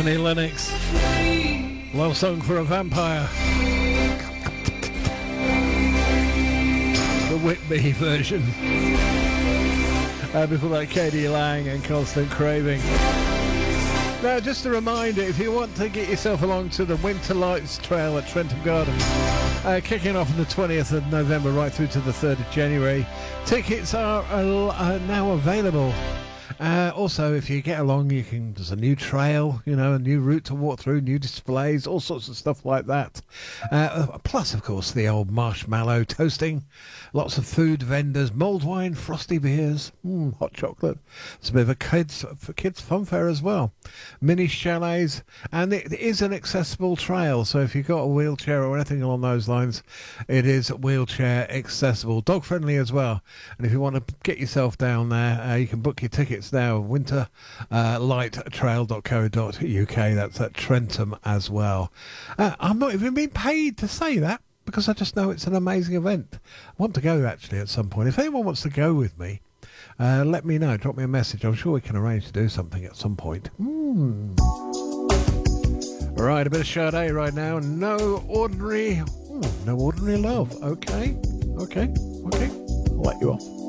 Annie Lennox. Love song for a vampire. The Whitby version. Before that, Katie Lang and Constant Craving. Now, just a reminder, if you want to get yourself along to the Winter Lights Trail at Trentham Gardens, kicking off on the 20th of November right through to the 3rd of January, tickets are now available. Also, if you get along, there's a new trail, a new route to walk through, new displays, all sorts of stuff like that. Plus, of course, the old marshmallow toasting, lots of food vendors, mulled wine, frosty beers, hot chocolate. It's a bit of a kids fun fair as well. Mini chalets, and it is an accessible trail. So if you've got a wheelchair or anything along those lines, it is wheelchair accessible, dog friendly as well. And if you want to get yourself down there, you can book your tickets now, winterlighttrail.co.uk. That's at Trentham as well. I'm not even being paid to say that, because I just know it's an amazing event. I want to go actually at some point. If anyone wants to go with me, let me know. Drop me a message. I'm sure we can arrange to do something at some point. Right, a bit of Sade right now. No ordinary love. Okay. I'll let you off.